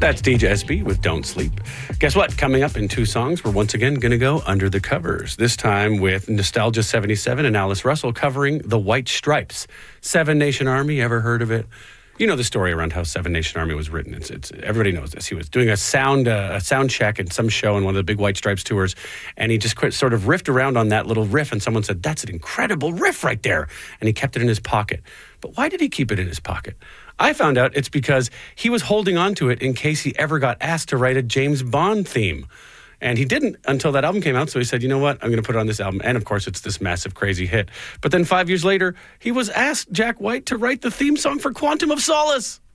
That's DJ SB with Don't Sleep. Guess what? Coming up in two songs, we're once again going to go under the covers. This time with Nostalgia 77 and Alice Russell covering The White Stripes. Seven Nation Army, ever heard of it? You know the story around how Seven Nation Army was written. It's everybody knows this. He was doing a sound check at some show in one of the big White Stripes tours, and he just sort of riffed around on that little riff, and someone said, "That's an incredible riff right there," and he kept it in his pocket. But why did he keep it in his pocket? I found out it's because he was holding on to it in case he ever got asked to write a James Bond theme. And he didn't until that album came out, so he said, you know what, I'm going to put it on this album. And, of course, it's this massive, crazy hit. But then 5 years later, he was asked, Jack White, to write the theme song for Quantum of Solace.